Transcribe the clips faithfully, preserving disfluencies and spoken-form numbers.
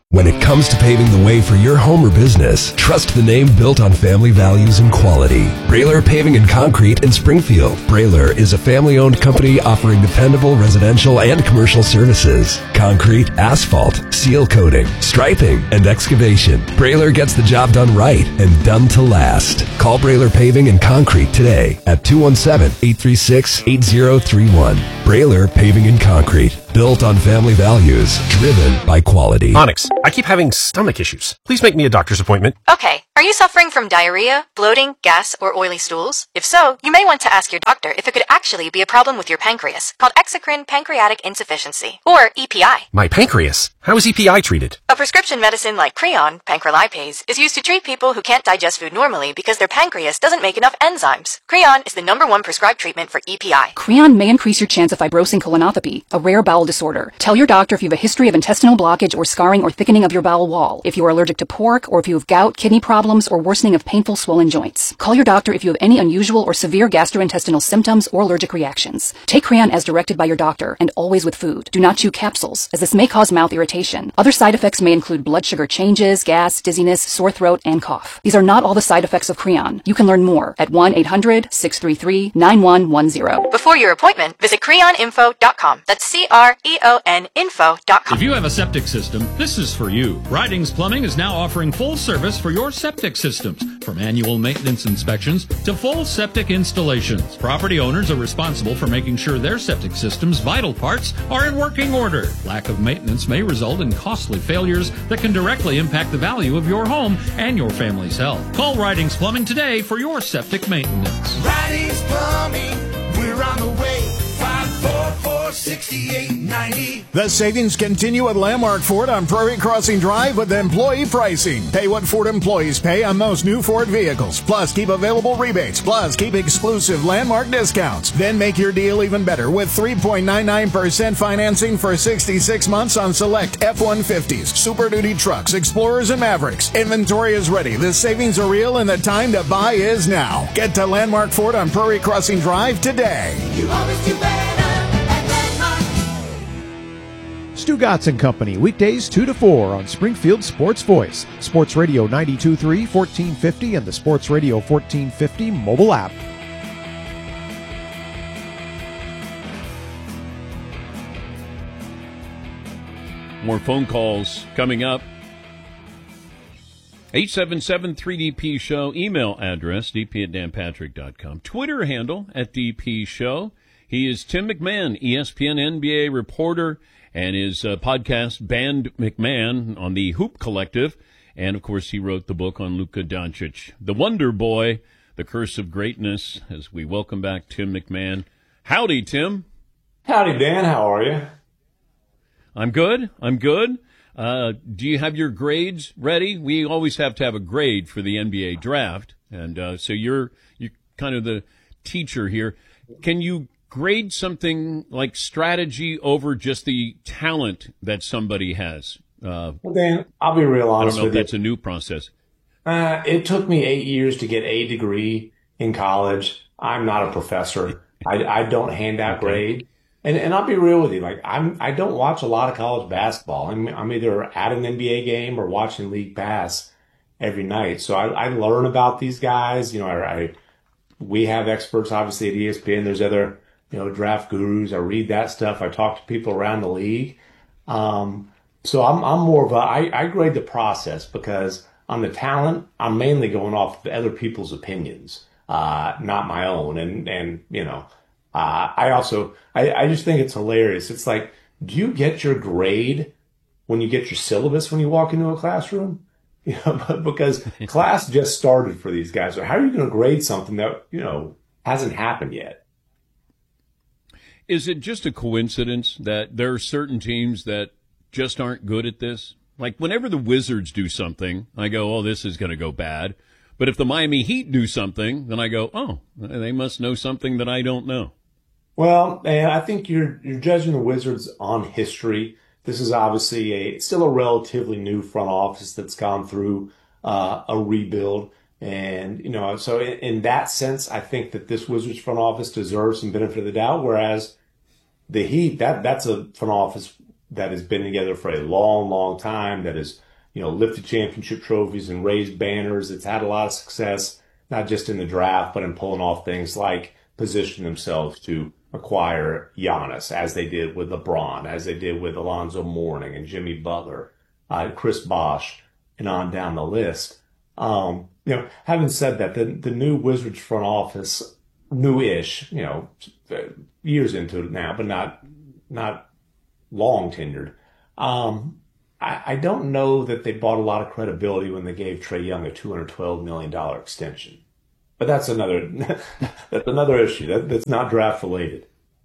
When it comes to paving the way for your home or business, trust the name built on family values and quality. Brailer Paving and Concrete in Springfield. Brailer is a family-owned company offering dependable residential and commercial services. Concrete, asphalt, seal coating, striping, and excavation. Brailer gets the job done right and done to last. Call Brailer Paving and Concrete today at two one seven, eight three six, eight zero three one. Brailer Paving and Concrete. Built on family values, driven by quality. Onyx, I keep having stomach issues. Please make me a doctor's appointment. Okay. Are you suffering from diarrhea, bloating, gas, or oily stools? If so, you may want to ask your doctor if it could actually be a problem with your pancreas, called exocrine pancreatic insufficiency, or E P I. My pancreas? How is E P I treated? A prescription medicine like Creon, pancrelipase, is used to treat people who can't digest food normally because their pancreas doesn't make enough enzymes. Creon is the number one prescribed treatment for E P I. Creon may increase your chance of fibrosing colonopathy, a rare bowel disorder. Tell your doctor if you have a history of intestinal blockage or scarring or thickening of your bowel wall, if you are allergic to pork, or if you have gout, kidney problems, or worsening of painful swollen joints. Call your doctor if you have any unusual or severe gastrointestinal symptoms or allergic reactions. Take Creon as directed by your doctor, and always with food. Do not chew capsules, as this may cause mouth irritation. Other side effects may include blood sugar changes, gas, dizziness, sore throat, and cough. These are not all the side effects of Creon. You can learn more at one eight hundred, six three three, nine one one zero. Before your appointment, visit creon info dot com. That's C R E O N info dot com. If you have a septic system, this is for you. Ridings Plumbing is now offering full service for your septic systems, from annual maintenance inspections to full septic installations. Property owners are responsible for making sure their septic system's vital parts are in working order. Lack of maintenance may result in costly failures that can directly impact the value of your home and your family's health. Call Ridings Plumbing today for your septic maintenance. Ridings Plumbing, we're on the way. five four four, six eight nine zero. The savings continue at Landmark Ford on Prairie Crossing Drive with employee pricing. Pay what Ford employees pay on most new Ford vehicles. Plus, keep available rebates. Plus, keep exclusive Landmark discounts. Then make your deal even better with three point nine nine percent financing for sixty-six months on select F one fifties, Super Duty trucks, Explorers, and Mavericks. Inventory is ready. The savings are real, and the time to buy is now. Get to Landmark Ford on Prairie Crossing Drive today. You always do better at Landmark. Stu Gatz and Company, weekdays two to four on Springfield Sports Voice, Sports Radio ninety-two point three, fourteen fifty, and the Sports Radio fourteen fifty mobile app. More phone calls coming up. eight seven seven, three D P show. Email address, d p at dan patrick dot com. Twitter handle, at D P show. He is Tim McMahon, E S P N N B A reporter, and his uh, podcast, Band McMahon, on the Hoop Collective. And, of course, he wrote the book on Luka Doncic, The Wonder Boy, The Curse of Greatness, as we welcome back Tim McMahon. Howdy, Tim. Howdy, Dan. How are you? I'm good. I'm good. Uh, do you have your grades ready? We always have to have a grade for the N B A draft, and uh, so you're you're kind of the teacher here. Can you grade something like strategy over just the talent that somebody has? Uh, well, Dan, I'll be real honest I don't know with if you. that's a new process. Uh, it took me eight years to get a degree in college. I'm not a professor. I, I don't hand out Okay. grade. And and I'll be real with you. Like I'm, I don't watch a lot of college basketball. I'm, I'm either at an N B A game or watching League Pass every night. So I, I learn about these guys. You know, I, I we have experts obviously at E S P N. There's other, you know, draft gurus. I read that stuff. I talk to people around the league. Um, so I'm, I'm more of a, I, I grade the process because on the talent, I'm mainly going off of other people's opinions, uh, not my own. And, and, you know, uh, I also, I, I just think it's hilarious. It's like, do you get your grade when you get your syllabus when you walk into a classroom? You know, because class just started for these guys. So how are you going to grade something that, you know, hasn't happened yet? Is it just a coincidence that there are certain teams that just aren't good at this? Like whenever the Wizards do something, I go, oh, this is going to go bad. But if the Miami Heat do something, then I go, oh, they must know something that I don't know. Well, and I think you're you're judging the Wizards on history. This is obviously a still a relatively new front office that's gone through uh, a rebuild. And, you know, so in, in that sense, I think that this Wizards front office deserves some benefit of the doubt, whereas the Heat, that that's a front office that has been together for a long, long time, that has, you know, lifted championship trophies and raised banners. It's had a lot of success, not just in the draft, but in pulling off things like position themselves to acquire Giannis, as they did with LeBron, as they did with Alonzo Mourning and Jimmy Butler, uh, Chris Bosh, and on down the list. Um, you know, having said that, the, the new Wizards front office, new-ish, you know, years into it now, but not, not long tenured. Um, I, I don't know that they bought a lot of credibility when they gave Trae Young a two hundred twelve million dollars extension. But that's another, that's another issue. That, that's not draft related.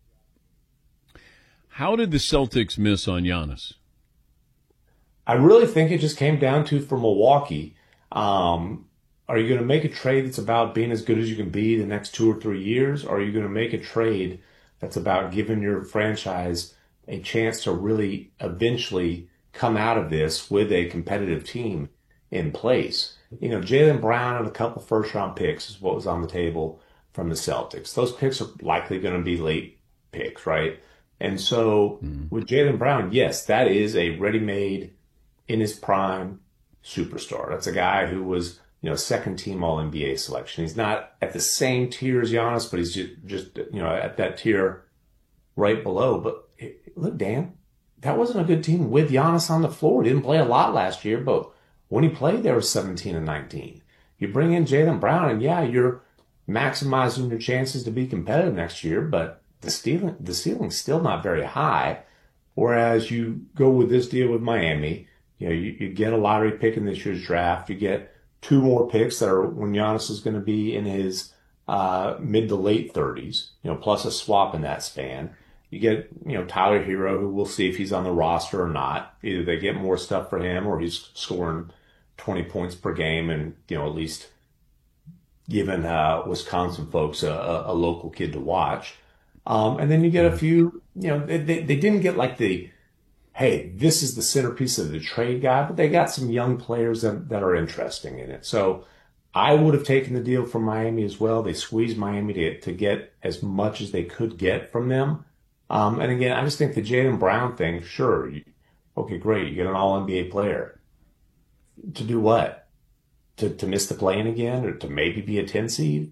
How did the Celtics miss on Giannis? I really think it just came down to, for Milwaukee, um, are you going to make a trade that's about being as good as you can be the next two or three years? Or are you going to make a trade that's about giving your franchise a chance to really eventually come out of this with a competitive team in place? You know, Jaylen Brown and a couple first-round picks is what was on the table from the Celtics. Those picks are likely going to be late picks, right? And so mm. with Jaylen Brown, yes, that is a ready-made, in his prime, superstar. That's a guy who was, you know, second-team All N B A selection. He's not at the same tier as Giannis, but he's just, just you know, at that tier right below. But look, Dan, that wasn't a good team with Giannis on the floor. He didn't play a lot last year, but when he played, they were seventeen and nineteen. You bring in Jaylen Brown, and yeah, you're maximizing your chances to be competitive next year, but the ceiling, the ceiling's still not very high. Whereas you go with this deal with Miami, you know, you, you get a lottery pick in this year's draft. You get two more picks that are when Giannis is going to be in his uh, mid to late thirties, you know, plus a swap in that span. You get, you know, Tyler Hero, who we'll see if he's on the roster or not. Either they get more stuff for him or he's scoring twenty points per game and, you know, at least giving uh, Wisconsin folks a, a, a local kid to watch. Um, and then you get a few, you know, they, they, they didn't get like the, hey, this is the centerpiece of the trade guy, but they got some young players that, that are interesting in it. So I would have taken the deal from Miami as well. They squeezed Miami to, to get as much as they could get from them. Um, and again, I just think the Jaylen Brown thing, sure, you, okay, great, you get an All N B A player. To do what? To to miss the play-in again, or to maybe be a ten seed?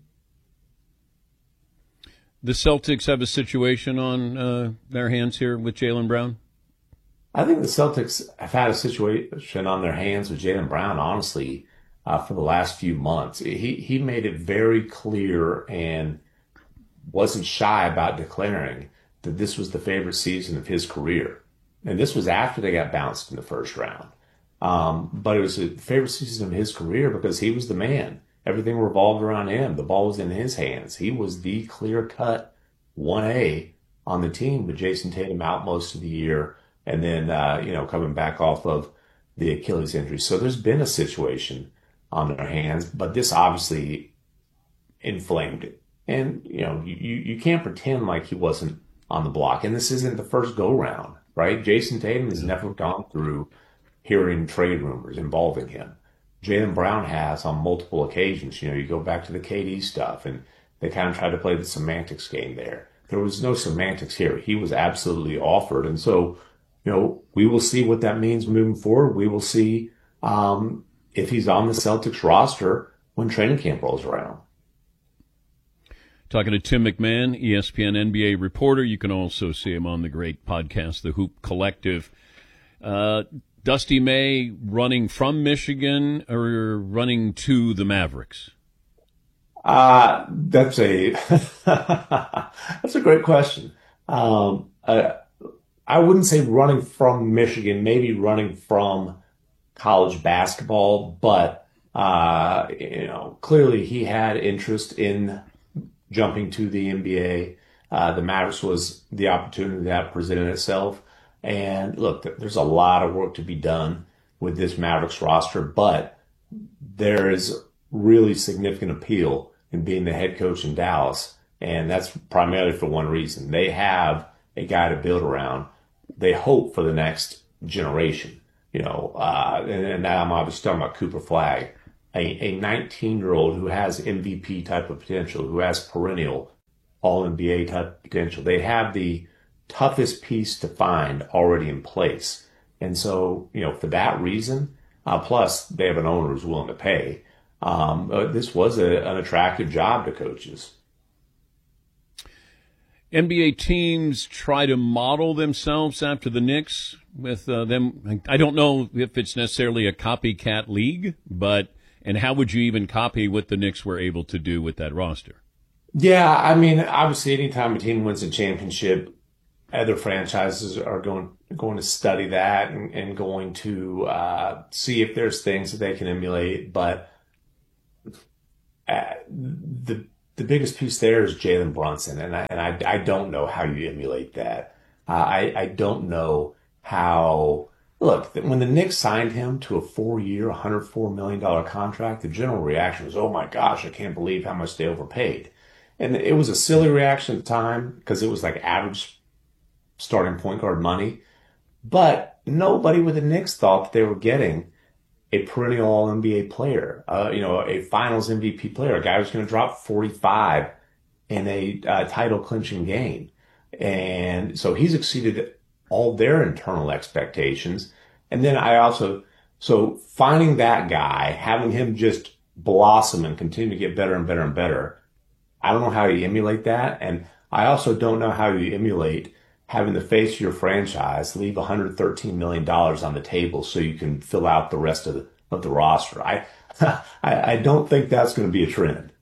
The Celtics have a situation on uh, their hands here with Jaylen Brown? I think the Celtics have had a situation on their hands with Jaylen Brown, honestly, uh, for the last few months. He he made it very clear and wasn't shy about declaring that this was the favorite season of his career. And this was after they got bounced in the first round. Um, but it was a favorite season of his career because he was the man. Everything revolved around him. The ball was in his hands. He was the clear-cut one A on the team with Jason Tatum out most of the year and then, uh, you know, coming back off of the Achilles injury. So there's been a situation on their hands, but this obviously inflamed it. And, you know, you, you can't pretend like he wasn't on the block. And this isn't the first go-round, right? Jason Tatum has never gone through hearing trade rumors involving him. Jaylen Brown has on multiple occasions. You know, you go back to the K D stuff, and they kind of tried to play the semantics game there. There was no semantics here. He was absolutely offered. And so, you know, we will see what that means moving forward. We will see um, if he's on the Celtics roster when training camp rolls around. Talking to Tim McMahon, E S P N N B A reporter. You can also see him on the great podcast, The Hoop Collective. Uh, Dusty May running from Michigan or running to the Mavericks? Uh, that's a that's a great question. Um, I, I wouldn't say running from Michigan, maybe running from college basketball, but uh, you know, clearly he had interest in jumping to the N B A. Uh, the Mavericks was the opportunity that presented itself. And look, there's a lot of work to be done with this Mavericks roster, but there is really significant appeal in being the head coach in Dallas. And that's primarily for one reason. They have a guy to build around. They hope for the next generation, you know, uh, and, and now I'm obviously talking about Cooper Flagg, a, a nineteen year old who has M V P type of potential, who has perennial all N B A type of potential. They have the toughest piece to find already in place. And so, you know, for that reason, uh, plus they have an owner who's willing to pay, um, uh, this was a, an attractive job to coaches. N B A teams try to model themselves after the Knicks with uh, them. I don't know if it's necessarily a copycat league, but and how would you even copy what the Knicks were able to do with that roster? Yeah, I mean, obviously, anytime a team wins a championship, other franchises are going going to study that and, and going to uh, see if there's things that they can emulate. But uh, the the biggest piece there is Jalen Brunson, and I and I, I don't know how you emulate that. Uh, I I don't know how. Look, when the Knicks signed him to a four-year, one hundred four million dollars contract, the general reaction was, "Oh my gosh, I can't believe how much they overpaid." And it was a silly reaction at the time because it was like average starting point guard money. But nobody with the Knicks thought that they were getting a perennial All N B A player, uh, you know, a Finals M V P player, a guy who's going to drop forty-five in a uh, title-clinching game. And so he's exceeded all their internal expectations. And then I also, so finding that guy, having him just blossom and continue to get better and better and better, I don't know how you emulate that. And I also don't know how you emulate having the face of your franchise leave one hundred thirteen million dollars on the table so you can fill out the rest of the, of the roster. I, I, I don't think that's going to be a trend.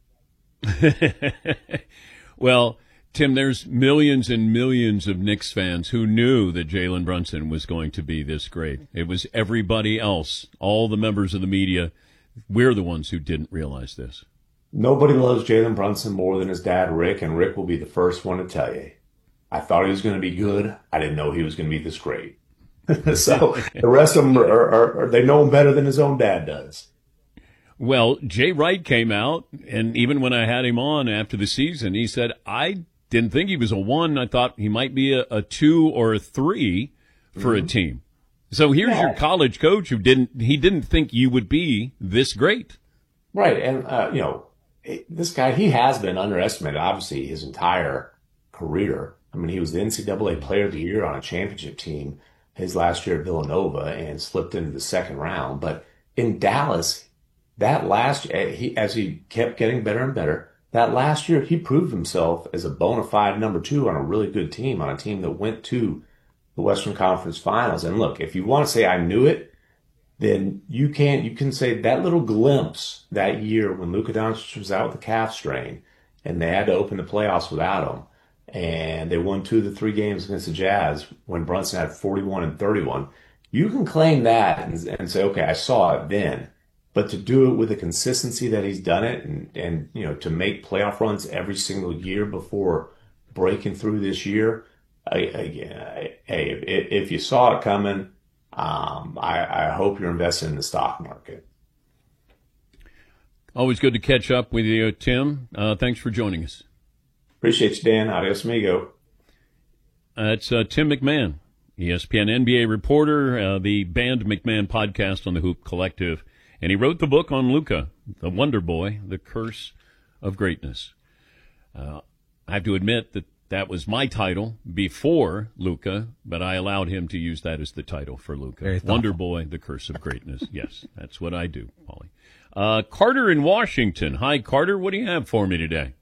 Well, Tim, there's millions and millions of Knicks fans who knew that Jalen Brunson was going to be this great. It was everybody else, all the members of the media. We're the ones who didn't realize this. Nobody loves Jalen Brunson more than his dad, Rick, and Rick will be the first one to tell you. I thought he was going to be good. I didn't know he was going to be this great. So the rest of them, are, are, are, they know him better than his own dad does. Well, Jay Wright came out, and even when I had him on after the season, he said, I didn't think he was a one. I thought he might be a, a two or a three for mm-hmm. a team. So here's yeah. your college coach who didn't, he didn't think you would be this great. Right. And, uh, you know, this guy, he has been underestimated, obviously, his entire career. I mean, he was the N C double A Player of the Year on a championship team his last year at Villanova and slipped into the second round. But in Dallas, that last he as he kept getting better and better, that last year he proved himself as a bona fide number two on a really good team, on a team that went to the Western Conference Finals. And look, if you want to say I knew it, then you can't. You can say that little glimpse that year when Luka Doncic was out with the calf strain and they had to open the playoffs without him. And they won two of the three games against the Jazz when Brunson had forty-one and thirty-one. You can claim that and, and say, okay, I saw it then. But to do it with the consistency that he's done it and, and, you know, to make playoff runs every single year before breaking through this year, again, hey, if you saw it coming, um, I, I hope you're invested in the stock market. Always good to catch up with you, Tim. Uh, thanks for joining us. Appreciate you, Dan. Adios, amigo. That's uh, Tim McMahon, E S P N N B A reporter, uh, the Band McMahon podcast on the Hoop Collective. And he wrote the book on Luka, the Wonder Boy, The Curse of Greatness. Uh, I have to admit that that was my title before Luka, but I allowed him to use that as the title for Luka. Wonder Boy, The Curse of Greatness. Yes, that's what I do, Paulie. Uh, Carter in Washington. Hi, Carter. What do you have for me today?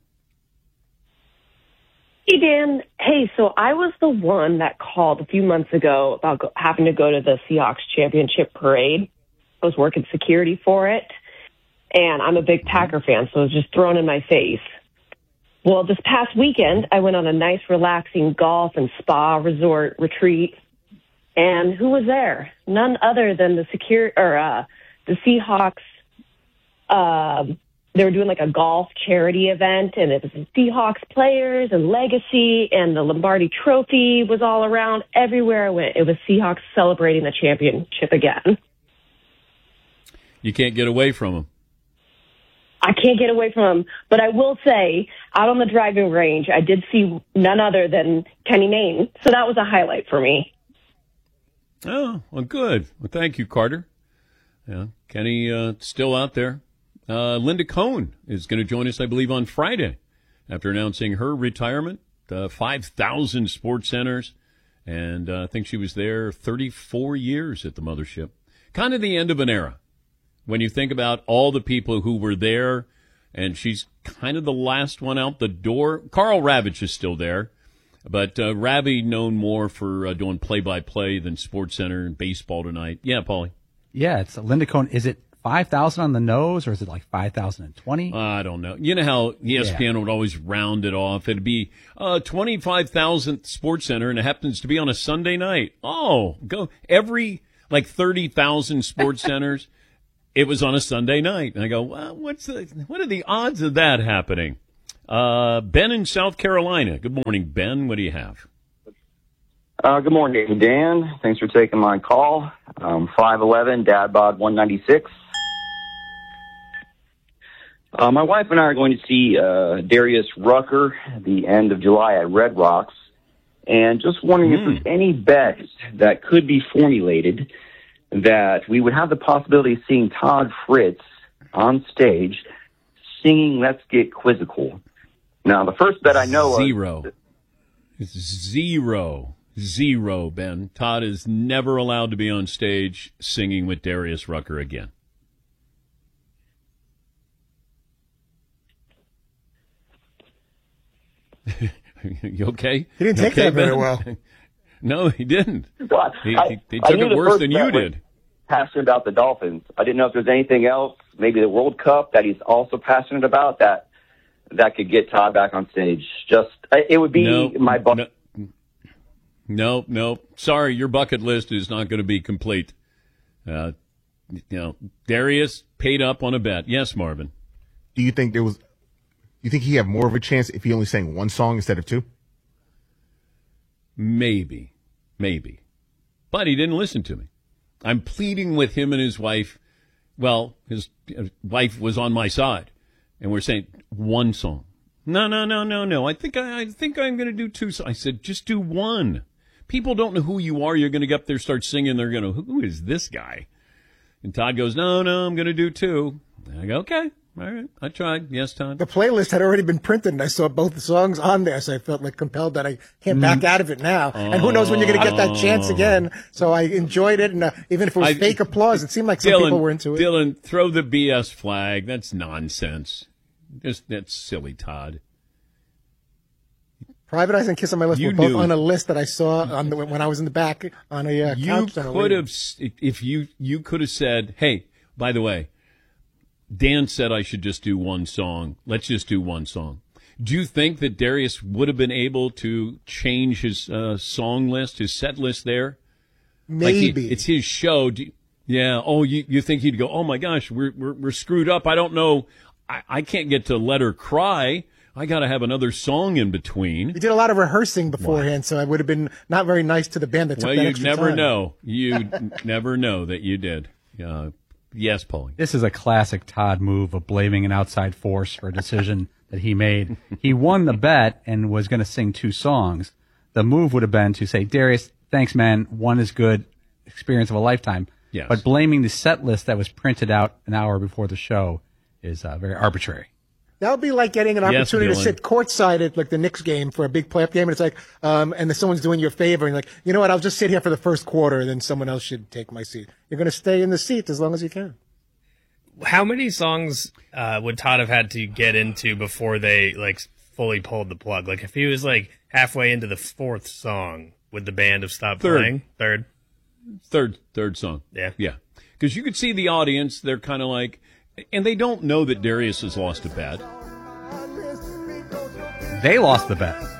Hey, Dan. Hey, so I was the one that called a few months ago about go- having to go to the Seahawks championship parade. I was working security for it, and I'm a big Packer fan, so it was just thrown in my face. Well, this past weekend, I went on a nice, relaxing golf and spa resort retreat, and who was there? None other than the secure or uh, the Seahawks. Uh, they were doing like a golf charity event, and it was the Seahawks players and legacy, and the Lombardi Trophy was all around. Everywhere I went, it was Seahawks celebrating the championship again. You can't get away from them. I can't get away from them. But I will say, out on the driving range, I did see none other than Kenny Mayne. So that was a highlight for me. Oh, well, good. Well, thank you, Carter. Yeah, Kenny uh, still out there. Uh, Linda Cohn is going to join us, I believe, on Friday after announcing her retirement. Uh, five thousand sports centers And uh, I think she was there thirty-four years at the mothership. Kind of the end of an era. When you think about all the people who were there, and she's kind of the last one out the door. Carl Ravitch is still there, but uh, Ravi known more for uh, doing play-by-play than SportsCenter and baseball tonight. Yeah, Paulie? Yeah, it's Linda Cohn. Is it five thousand on the nose, or is it like five thousand twenty? Uh, I don't know. You know how E S P N yeah. would always round it off. It'd be uh, twenty-five thousandth SportsCenter, and it happens to be on a Sunday night. Oh, go every, like, thirty thousand SportsCenters. It was on a Sunday night. And I go, well, what's the, what are the odds of that happening? Uh, Ben in South Carolina. Good morning, Ben. What do you have? Uh, good morning, Dan. Thanks for taking my call. Um, five eleven, Dad Bod one ninety-six. Uh, my wife and I are going to see uh, Darius Rucker at the end of July at Red Rocks. And just wondering mm. if there's any bets that could be formulated that we would have the possibility of seeing Todd Fritz on stage singing Let's Get Quizzical. Now, the first bet I know Zero. of... Zero. Zero, Ben. Todd is never allowed to be on stage singing with Darius Rucker again. You okay? He didn't you take okay, that very Ben? well. No, he didn't. Well, he, I, he, he I took it worse than you did. Passionate about the Dolphins. I didn't know if there's anything else, maybe the World Cup that he's also passionate about that that could get Todd back on stage. Just it would be no, my bu- no, no, no. Sorry, your bucket list is not going to be complete. Uh, you know, Darius paid up on a bet. Yes, Marvin. Do you think there was? You think he had more of a chance if he only sang one song instead of two? Maybe, maybe, but he didn't listen to me. I'm pleading with him and his wife. Well, his wife was on my side, and we're saying one song. No, no, no, no, no. I think I, I think I'm going to do two. I said, just do one. People don't know who you are. You're going to get up there, start singing. They're going to, who is this guy? And Todd goes, no, no, I'm going to do two. And I go, okay. All right, I tried. Yes, Todd. The playlist had already been printed, and I saw both the songs on there, so I felt like compelled that I can't back out of it now. Oh, and who knows when you're going to get that chance again. So I enjoyed it, and uh, even if it was I, fake applause, it seemed like some Dylan, people were into it. Dylan, throw the B S flag. That's nonsense. Just, that's silly, Todd. Private Eyes and Kiss on My List you were both knew. on a list that I saw on the, when I was in the back on a uh, couch. You could have, if you you could have said, hey, by the way, Dan said I should just do one song. Let's just do one song. Do you think that Darius would have been able to change his uh, song list, his set list there? Maybe. Like he, it's his show. Do you, yeah. Oh, you, you think he'd go, oh, my gosh, we're, we're, we're screwed up. I don't know. I, I can't get to Let Her Cry. I got to have another song in between. We did a lot of rehearsing beforehand, wow. so I would have been not very nice to the band that took well, that you'd extra never time. know. You'd never know that you did. Uh, yes, Paulie. This is a classic Todd move of blaming an outside force for a decision that he made. He won the bet and was going to sing two songs. The move would have been to say, Darius, thanks, man. One is good. Experience of a lifetime. Yes. But blaming the set list that was printed out an hour before the show is uh, very arbitrary. That would be like getting an opportunity yes, to sit courtside at like the Knicks game for a big playoff game, and it's like, um, and then someone's doing you a favor, and you're like, you know what, I'll just sit here for the first quarter, and then someone else should take my seat. You're going to stay in the seat as long as you can. How many songs uh, would Todd have had to get into before they like fully pulled the plug? Like if he was like halfway into the fourth song, would the band have stopped Third. playing? Third, third, third song. Yeah, yeah. Because you could see the audience; they're kind of like, and they don't know that Darius has lost a bet. They lost the bet.